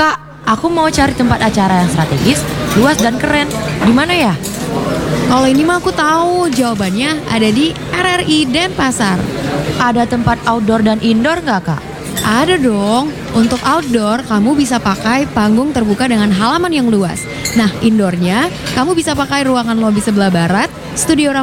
Kak, aku mau cari tempat acara yang strategis, luas dan keren. Di mana ya? Kalau ini mah aku tahu jawabannya ada di RRI Denpasar. Ada tempat outdoor dan indoor nggak, Kak? Ada dong. Untuk outdoor, kamu bisa pakai panggung terbuka dengan halaman yang luas. Nah, indoornya, kamu bisa pakai ruangan lobi sebelah barat, studio